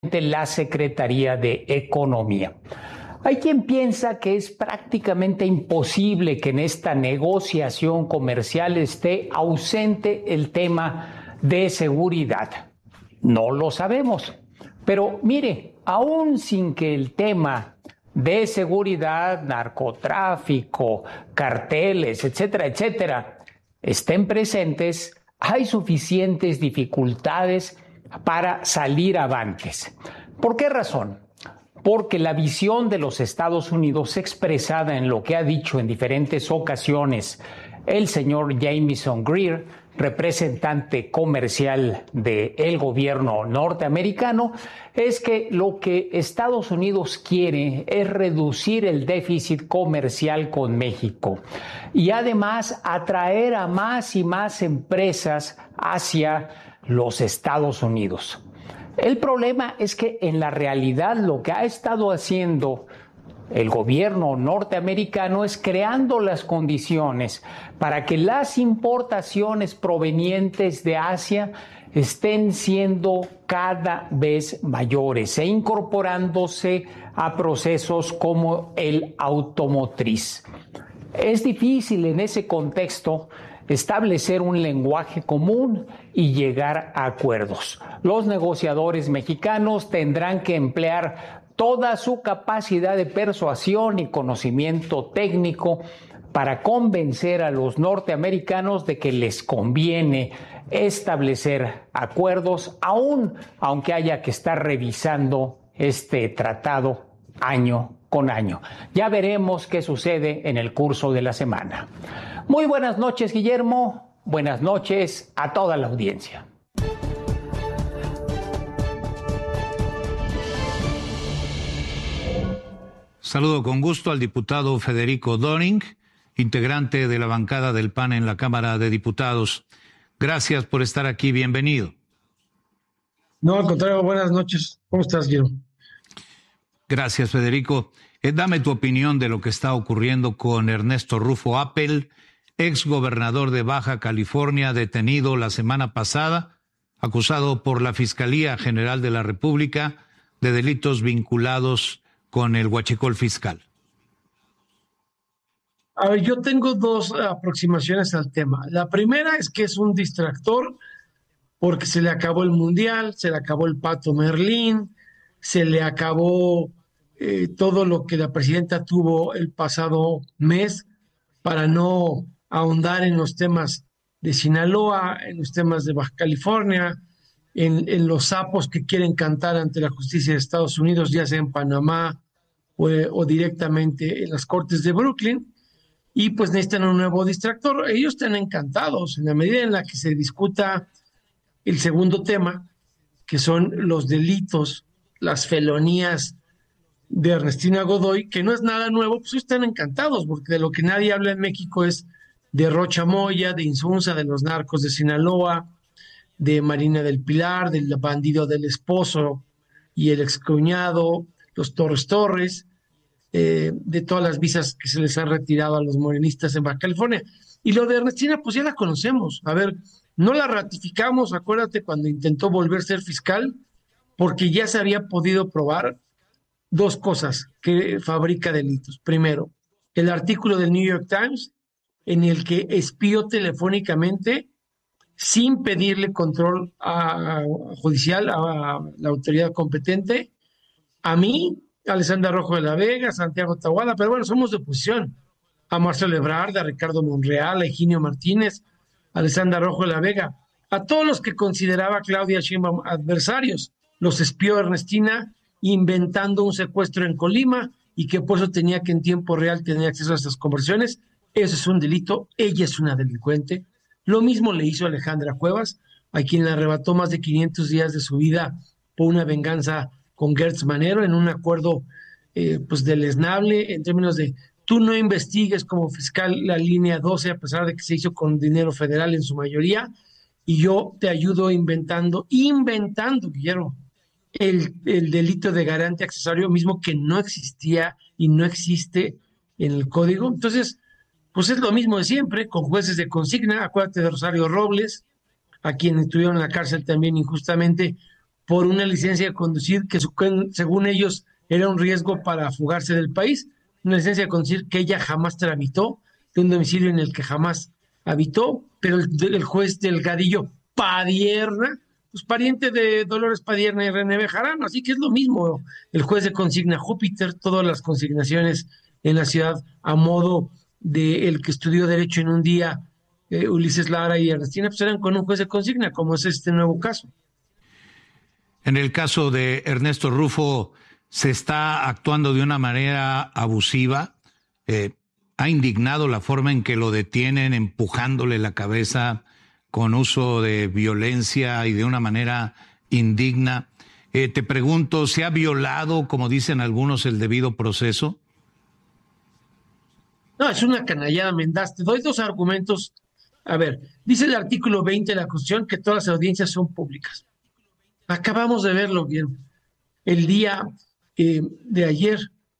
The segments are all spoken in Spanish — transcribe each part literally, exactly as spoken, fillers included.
la Secretaría de Economía. Hay quien piensa que es prácticamente imposible que en esta negociación comercial esté ausente el tema de seguridad. No lo sabemos, pero mire, aún sin que el tema de seguridad, narcotráfico, carteles, etcétera, etcétera, estén presentes, hay suficientes dificultades para salir avantes. ¿Por qué razón? Porque la visión de los Estados Unidos expresada en lo que ha dicho en diferentes ocasiones el señor Jamieson Greer, representante comercial del gobierno norteamericano, es que lo que Estados Unidos quiere es reducir el déficit comercial con México y además atraer a más y más empresas hacia los Estados Unidos. El problema es que en la realidad lo que ha estado haciendo el gobierno norteamericano es creando las condiciones para que las importaciones provenientes de Asia estén siendo cada vez mayores e incorporándose a procesos como el automotriz. Es difícil en ese contexto establecer un lenguaje común y llegar a acuerdos. Los negociadores mexicanos tendrán que emplear toda su capacidad de persuasión y conocimiento técnico para convencer a los norteamericanos de que les conviene establecer acuerdos, aún aunque haya que estar revisando este tratado año con año. Ya veremos qué sucede en el curso de la semana. Muy buenas noches, Guillermo. Buenas noches a toda la audiencia. Saludo con gusto al diputado Federico Doring, integrante de la bancada del P A N en la Cámara de Diputados. Gracias por estar aquí, bienvenido. No, al contrario, buenas noches. ¿Cómo estás, Guillermo? Gracias, Federico. Eh, dame tu opinión de lo que está ocurriendo con Ernesto Rufo Appel, ex gobernador de Baja California, detenido la semana pasada, acusado por la Fiscalía General de la República de delitos vinculados con el huachicol fiscal. A ver, yo tengo dos aproximaciones al tema. La primera es que es un distractor porque se le acabó el Mundial, se le acabó el Pato Merlín, se le acabó eh, todo lo que la presidenta tuvo el pasado mes para no ahondar en los temas de Sinaloa, en los temas de Baja California, en, en los sapos que quieren cantar ante la justicia de Estados Unidos, ya sea en Panamá o, o directamente en las cortes de Brooklyn, y pues necesitan un nuevo distractor. Ellos están encantados en la medida en la que se discuta el segundo tema, que son los delitos, las felonías de Ernestina Godoy, que no es nada nuevo, pues están encantados, porque de lo que nadie habla en México es de Rocha Moya, de Insunza, de los narcos de Sinaloa, de Marina del Pilar, del bandido del esposo y el excuñado, los Torres Torres, eh, de todas las visas que se les han retirado a los morenistas en Baja California. Y lo de Ernestina, pues ya la conocemos. A ver, no la ratificamos, acuérdate, cuando intentó volver a ser fiscal, porque ya se había podido probar dos cosas que fabrica delitos. Primero, el artículo del New York Times en el que espió telefónicamente sin pedirle control a, a judicial a, a la autoridad competente, a mí, a Alessandra Rojo de la Vega, a Santiago Tahuada, pero bueno, somos de oposición, a Marcelo Ebrard, a Ricardo Monreal, a Higinio Martínez, a Alessandra Rojo de la Vega, a todos los que consideraba Claudia Sheinbaum adversarios. Los espió Ernestina inventando un secuestro en Colima y que por eso tenía que en tiempo real tener acceso a estas conversaciones. Eso es un delito, ella es una delincuente. Lo mismo le hizo a Alejandra Cuevas, a quien le arrebató más de quinientos días de su vida por una venganza con Gertz Manero en un acuerdo eh, pues deleznable en términos de tú no investigues como fiscal la línea doce a pesar de que se hizo con dinero federal en su mayoría y yo te ayudo inventando, inventando, Guillermo, el, el delito de garante accesorio mismo que no existía y no existe en el código. Entonces, pues es lo mismo de siempre, con jueces de consigna. Acuérdate de Rosario Robles, a quien estuvieron en la cárcel también injustamente por una licencia de conducir que según ellos era un riesgo para fugarse del país, una licencia de conducir que ella jamás tramitó, de un domicilio en el que jamás habitó, pero el, el juez Delgadillo Padierna, pues pariente de Dolores Padierna y René Bejarano, así que es lo mismo, el juez de consigna Júpiter, todas las consignaciones en la ciudad a modo de el que estudió Derecho en un día, eh, Ulises Lara y Ernestina, pues eran con un juez de consigna, como es este nuevo caso. En el caso de Ernesto Rufo, se está actuando de una manera abusiva. Eh, ha indignado la forma en que lo detienen, empujándole la cabeza con uso de violencia y de una manera indigna. Eh, te pregunto, ¿se ha violado, como dicen algunos, el debido proceso? No, es una canallada mendaz. Te doy dos argumentos. A ver, dice el artículo veinte de la Constitución que todas las audiencias son públicas. Acabamos de verlo bien el día eh, de ayer.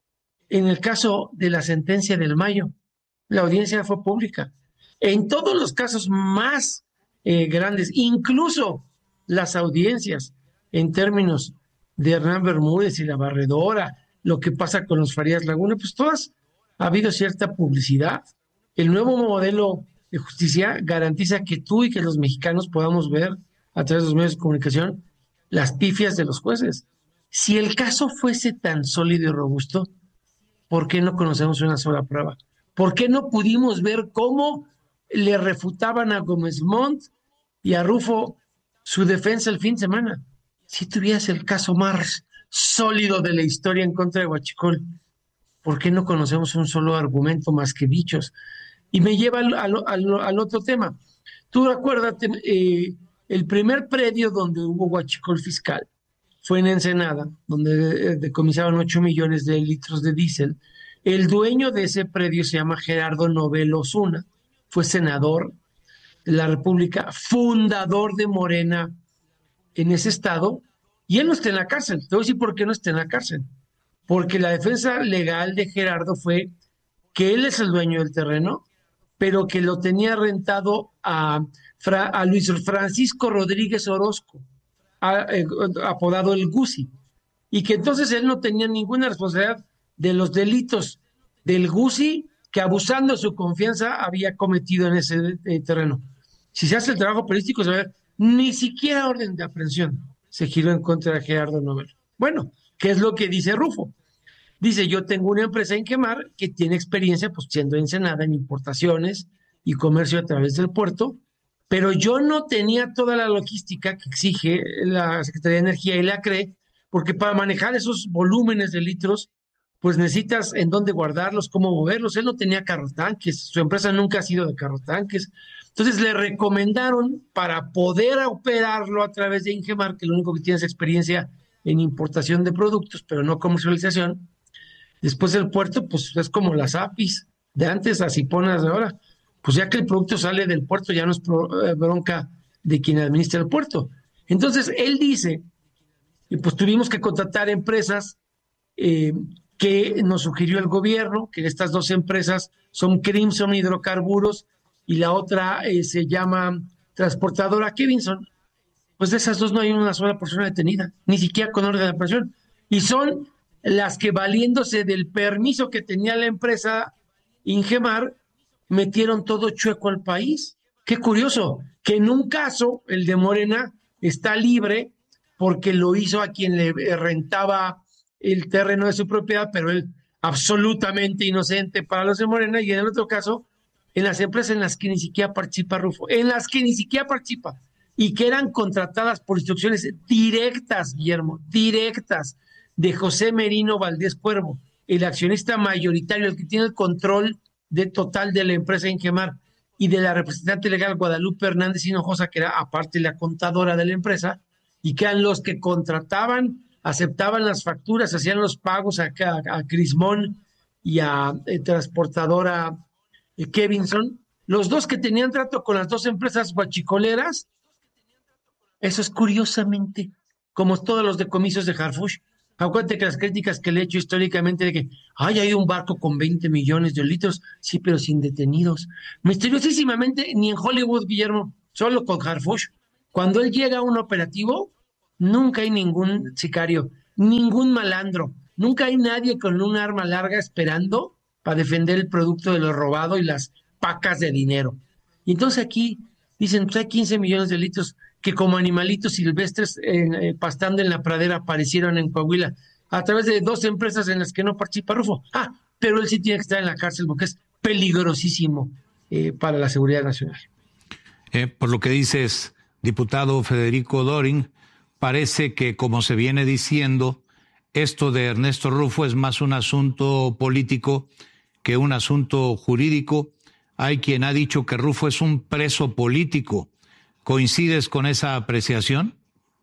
En el caso de la sentencia del Mayo, la audiencia fue pública. En todos los casos más eh, grandes, incluso las audiencias en términos de Hernán Bermúdez y la Barredora, lo que pasa con los Farías Laguna, pues todas ha habido cierta publicidad. El nuevo modelo de justicia garantiza que tú y que los mexicanos podamos ver a través de los medios de comunicación las pifias de los jueces. Si el caso fuese tan sólido y robusto, ¿por qué no conocemos una sola prueba? ¿Por qué no pudimos ver cómo le refutaban a Gómez Montt y a Rufo su defensa el fin de semana? Si tuvieras el caso más sólido de la historia en contra de Huachicol, ¿por qué no conocemos un solo argumento más que dichos? Y me lleva al, al, al, al otro tema. Tú acuérdate, eh, el primer predio donde hubo huachicol fiscal fue en Ensenada, donde decomisaban ocho millones de litros de diésel. El dueño de ese predio se llama Gerardo Novel Osuna, fue senador de la República, fundador de Morena en ese estado, y él no está en la cárcel. Te voy a decir por qué no está en la cárcel. Porque la defensa legal de Gerardo fue que él es el dueño del terreno, pero que lo tenía rentado a, a Luis Francisco Rodríguez Orozco, a, eh, apodado el Gusi, y que entonces él no tenía ninguna responsabilidad de los delitos del Gusi, que abusando de su confianza había cometido en ese eh, terreno. Si se hace el trabajo periodístico, se va a ver, ni siquiera orden de aprehensión se giró en contra de Gerardo Novel. Bueno, ¿qué es lo que dice Rufo? Dice, yo tengo una empresa en Quemar que tiene experiencia, pues siendo Ensenada, en importaciones y comercio a través del puerto, pero yo no tenía toda la logística que exige la Secretaría de Energía y la C R E, porque para manejar esos volúmenes de litros, pues necesitas en dónde guardarlos, cómo moverlos. Él no tenía carrotanques, su empresa nunca ha sido de carrotanques. Entonces le recomendaron, para poder operarlo a través de Ingemar, que lo único que tiene es experiencia en importación de productos, pero no comercialización. Después del puerto, pues es como las A P Is de antes, las Ciponas de ahora. Pues ya que el producto sale del puerto, ya no es pro, eh, bronca de quien administra el puerto. Entonces, él dice, y pues tuvimos que contratar empresas eh, que nos sugirió el gobierno, que estas dos empresas son Crimson Hidrocarburos y la otra eh, se llama Transportadora Kevinson. Pues de esas dos no hay una sola persona detenida, ni siquiera con orden de aprehensión. Y son las que, valiéndose del permiso que tenía la empresa Ingemar, metieron todo chueco al país. Qué curioso, que en un caso, el de Morena, está libre porque lo hizo a quien le rentaba el terreno de su propiedad, pero él absolutamente inocente para los de Morena, y en el otro caso, en las empresas en las que ni siquiera participa Rufo, en las que ni siquiera participa, y que eran contratadas por instrucciones directas, Guillermo, directas, de José Merino Valdés Cuervo, el accionista mayoritario, el que tiene el control de total de la empresa Ingemar, y de la representante legal Guadalupe Hernández Hinojosa, que era aparte la contadora de la empresa, y que eran los que contrataban, aceptaban las facturas, hacían los pagos a, a, a Crismón y a eh, transportadora eh, Kevinson, los dos que tenían trato con las dos empresas guachicoleras. Eso es curiosamente como todos los decomisos de Harfuch. Acuérdate que las críticas que le he hecho históricamente de que ay, hay un barco con veinte millones de litros, sí, pero sin detenidos. Misteriosísimamente, ni en Hollywood, Guillermo, solo con Harfuch. Cuando él llega a un operativo, nunca hay ningún sicario, ningún malandro, nunca hay nadie con un arma larga esperando para defender el producto de lo robado y las pacas de dinero. Y entonces aquí dicen, pues hay quince millones de delitos que como animalitos silvestres eh, eh, pastando en la pradera aparecieron en Coahuila a través de dos empresas en las que no participa Rufo. Ah, pero él sí tiene que estar en la cárcel porque es peligrosísimo eh, para la seguridad nacional. Eh, por lo que dices, diputado Federico Doring, parece que, como se viene diciendo, esto de Ernesto Rufo es más un asunto político que un asunto jurídico. Hay quien ha dicho que Rufo es un preso político. ¿Coincides con esa apreciación?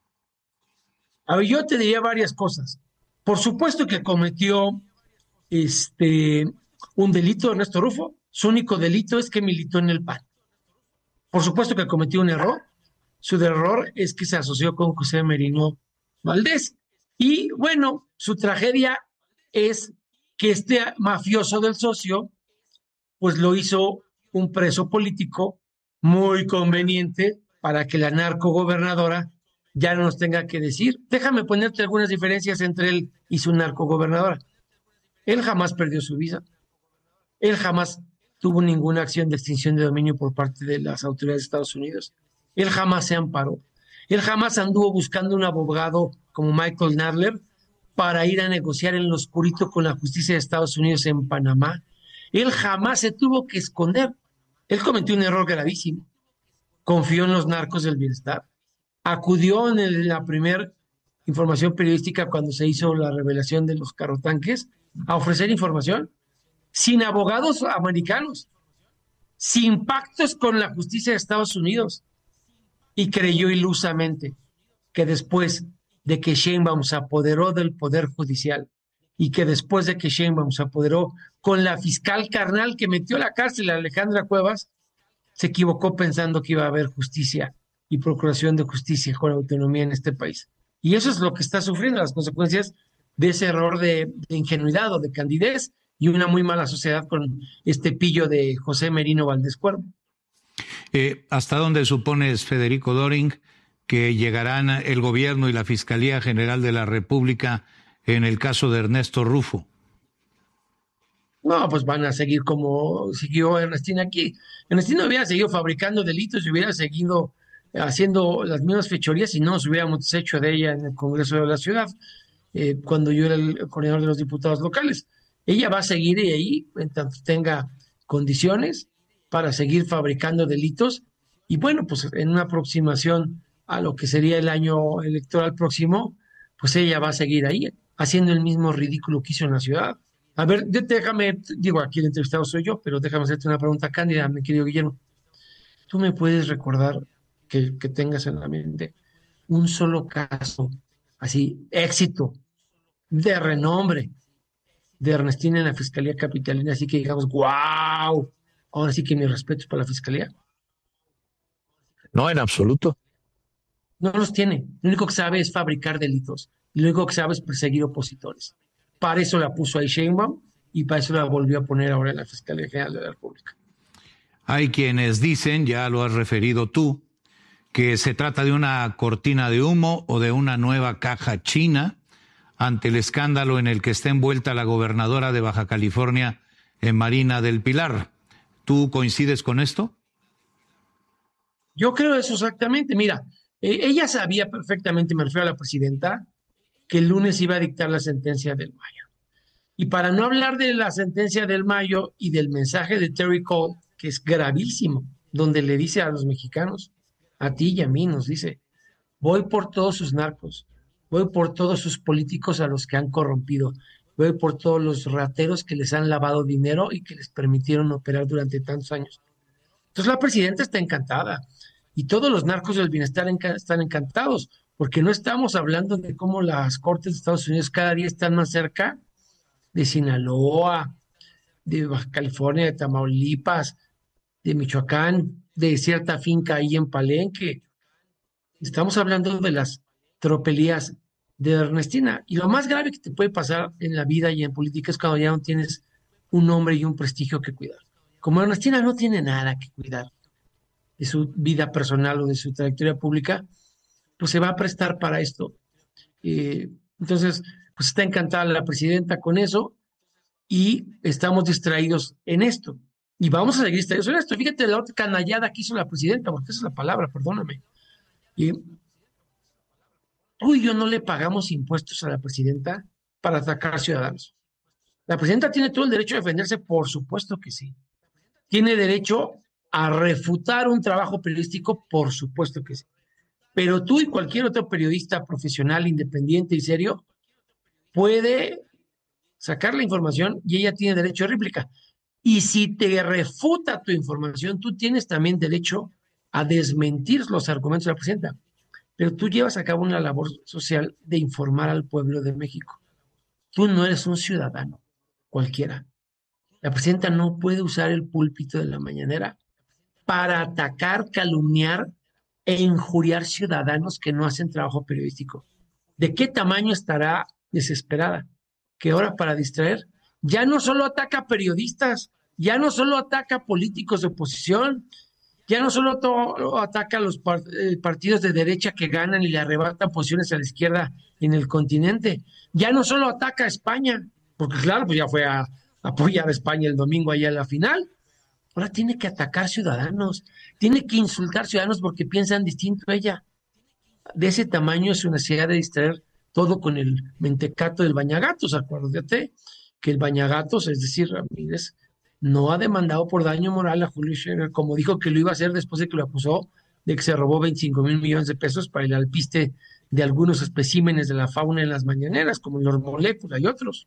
A ver, yo te diría varias cosas. Por supuesto que cometió este, un delito Ernesto Rufo. Su único delito es que militó en el P A N. Por supuesto que cometió un error. Su error es que se asoció con José Merino Valdés. Y bueno, su tragedia es que este mafioso del socio, pues lo hizo un preso político muy conveniente para que la narcogobernadora ya no nos tenga que decir. Déjame ponerte algunas diferencias entre él y su narcogobernadora. Él jamás perdió su visa. Él jamás tuvo ninguna acción de extinción de dominio por parte de las autoridades de Estados Unidos. Él jamás se amparó. Él jamás anduvo buscando un abogado como Michael Nadler para ir a negociar en lo oscurito con la justicia de Estados Unidos en Panamá. Él jamás se tuvo que esconder. Él cometió un error gravísimo. Confió en los narcos del bienestar. Acudió en el, la primera información periodística cuando se hizo la revelación de los carrotanques a ofrecer información sin abogados americanos, sin pactos con la justicia de Estados Unidos, y creyó ilusamente que después de que Sheinbaum se apoderó del Poder Judicial y que después de que Sheinbaum se apoderó con la fiscal carnal que metió a la cárcel a Alejandra Cuevas, se equivocó pensando que iba a haber justicia y procuración de justicia con autonomía en este país. Y eso es lo que está sufriendo, las consecuencias de ese error de, de ingenuidad o de candidez y una muy mala sociedad con este pillo de José Merino Valdés Cuervo. Eh, ¿Hasta dónde supones, Federico Doring, que llegarán el gobierno y la Fiscalía General de la República en el caso de Ernesto Rufo? No, pues van a seguir como siguió Ernestina aquí. Ernestina hubiera seguido fabricando delitos y hubiera seguido haciendo las mismas fechorías si no nos hubiéramos hecho de ella en el Congreso de la Ciudad, eh, cuando yo era el coordinador de los diputados locales. Ella va a seguir ahí en tanto tenga condiciones para seguir fabricando delitos y bueno, pues en una aproximación a lo que sería el año electoral próximo, pues ella va a seguir ahí haciendo el mismo ridículo que hizo en la ciudad. A ver, déjame, digo, aquí el entrevistado soy yo, pero déjame hacerte una pregunta cándida, mi querido Guillermo. ¿Tú me puedes recordar que, que tengas en la mente un solo caso, así, éxito, de renombre, de Ernestina en la Fiscalía Capitalina, así que digamos, wow, ahora sí que mis respetos para la Fiscalía? No, en absoluto. No los tiene. Lo único que sabe es fabricar delitos. Y lo único que sabe es perseguir opositores. Para eso la puso ahí Sheinbaum y para eso la volvió a poner ahora en la Fiscalía General de la República. Hay quienes dicen, ya lo has referido tú, que se trata de una cortina de humo o de una nueva caja china ante el escándalo en el que está envuelta la gobernadora de Baja California, Marina del Pilar. ¿Tú coincides con esto? Yo creo eso exactamente. Mira, eh, ella sabía perfectamente, me refiero a la presidenta, que el lunes iba a dictar la sentencia del Mayo. Y para no hablar de la sentencia del Mayo y del mensaje de Terry Cole, que es gravísimo, donde le dice a los mexicanos, a ti y a mí, nos dice, voy por todos sus narcos, voy por todos sus políticos a los que han corrompido, voy por todos los rateros que les han lavado dinero y que les permitieron operar durante tantos años. Entonces la presidenta está encantada y todos los narcos del bienestar enca- están encantados, porque no estamos hablando de cómo las cortes de Estados Unidos cada día están más cerca de Sinaloa, de Baja California, de Tamaulipas, de Michoacán, de cierta finca ahí en Palenque. Estamos hablando de las tropelías de Ernestina. Y lo más grave que te puede pasar en la vida y en política es cuando ya no tienes un nombre y un prestigio que cuidar. Como Ernestina no tiene nada que cuidar de su vida personal o de su trayectoria pública, pues se va a prestar para esto. Eh, entonces, pues está encantada la presidenta con eso y estamos distraídos en esto. Y vamos a seguir distraídos en esto. Fíjate la otra canallada que hizo la presidenta, porque esa es la palabra, perdóname. Y tú y yo no le pagamos impuestos a la presidenta para atacar ciudadanos. La presidenta tiene todo el derecho a defenderse, por supuesto que sí. Tiene derecho a refutar un trabajo periodístico, por supuesto que sí. Pero tú y cualquier otro periodista profesional, independiente y serio, puede sacar la información y ella tiene derecho a réplica. Y si te refuta tu información, tú tienes también derecho a desmentir los argumentos de la presidenta. Pero tú llevas a cabo una labor social de informar al pueblo de México. Tú no eres un ciudadano cualquiera. La presidenta no puede usar el púlpito de la mañanera para atacar, calumniar e injuriar ciudadanos que no hacen trabajo periodístico. ¿De qué tamaño estará desesperada? Que ahora, para distraer, ya no solo ataca a periodistas, ya no solo ataca a políticos de oposición, ya no solo to- ataca a los par- eh, partidos de derecha que ganan y le arrebatan posiciones a la izquierda en el continente, ya no solo ataca a España, porque claro, pues ya fue a, a apoyar a España el domingo allá en la final. Ahora tiene que atacar ciudadanos, tiene que insultar ciudadanos porque piensan distinto a ella. De ese tamaño es su necesidad de distraer todo con el mentecato del Bañagatos. Acuérdate que el Bañagatos, es decir, Ramírez, no ha demandado por daño moral a Julio Scherer, como dijo que lo iba a hacer después de que lo acusó de que se robó veinticinco mil millones de pesos para el alpiste de algunos especímenes de la fauna en las mañaneras, como los moléculas y otros.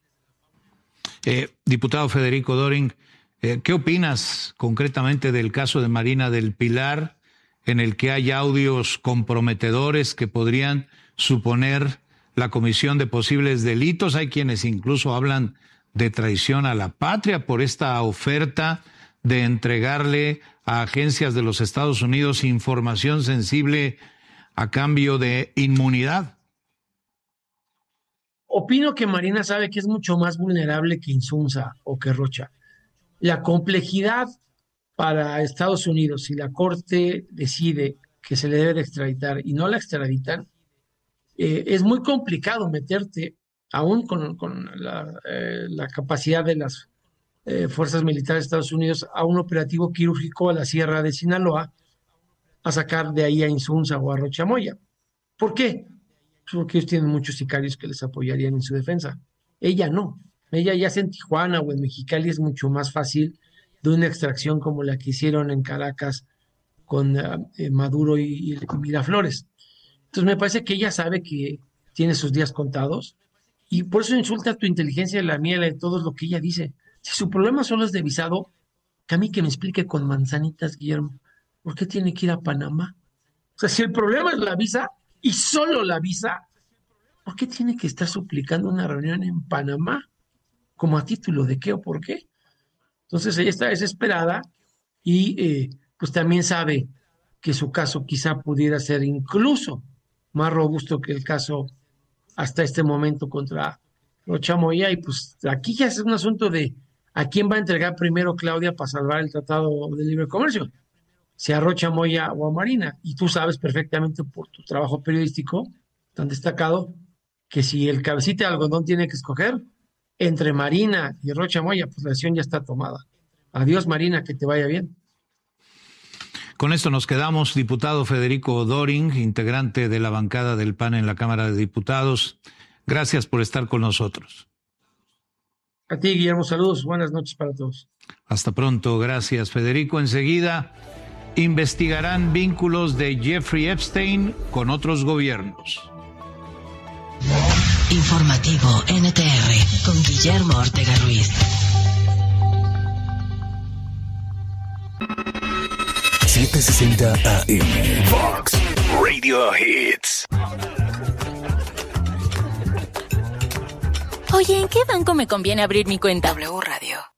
Eh, diputado Federico Doring, eh, ¿qué opinas concretamente del caso de Marina del Pilar, en el que hay audios comprometedores que podrían suponer la comisión de posibles delitos? Hay quienes incluso hablan de traición a la patria por esta oferta de entregarle a agencias de los Estados Unidos información sensible a cambio de inmunidad. Opino que Marina sabe que es mucho más vulnerable que Insunza o que Rocha. La complejidad para Estados Unidos, si la Corte decide que se le debe de extraditar y no la extraditan, eh, es muy complicado meterte, aún con, con la, eh, la capacidad de las eh, fuerzas militares de Estados Unidos, a un operativo quirúrgico a la Sierra de Sinaloa, a sacar de ahí a Insunza o a Rocha Moya. ¿Por qué? Porque ellos tienen muchos sicarios que les apoyarían en su defensa. Ella no. Ella ya sea en Tijuana o en Mexicali es mucho más fácil de una extracción como la que hicieron en Caracas con uh, eh, Maduro y, y Miraflores. Entonces me parece que ella sabe que tiene sus días contados y por eso insulta tu inteligencia, la mía, la de todos, lo que ella dice. Si su problema solo es de visado, que a mí que me explique con manzanitas, Guillermo, ¿por qué tiene que ir a Panamá? O sea, si el problema es la visa y solo la visa, ¿por qué tiene que estar suplicando una reunión en Panamá? ¿Como a título de qué o por qué? Entonces ella está desesperada y eh, pues también sabe que su caso quizá pudiera ser incluso más robusto que el caso hasta este momento contra Rocha Moya, y pues aquí ya es un asunto de a quién va a entregar primero Claudia para salvar el Tratado de Libre Comercio, si a Rocha Moya o a Marina. Y tú sabes perfectamente por tu trabajo periodístico tan destacado que si el cabecita de algodón tiene que escoger entre Marina y Rocha Moya, pues la decisión ya está tomada. Adiós, Marina, que te vaya bien. Con esto nos quedamos. Diputado Federico Doring, integrante de la bancada del P A N en la Cámara de Diputados, gracias por estar con nosotros. A ti, Guillermo, saludos, buenas noches para todos. Hasta pronto, gracias, Federico. Enseguida investigarán vínculos de Jeffrey Epstein con otros gobiernos. Informativo N T R con Guillermo Ortega Ruiz. setecientos sesenta A M Fox Radio Hits. Oye, ¿en qué banco me conviene abrir mi cuenta? W Radio.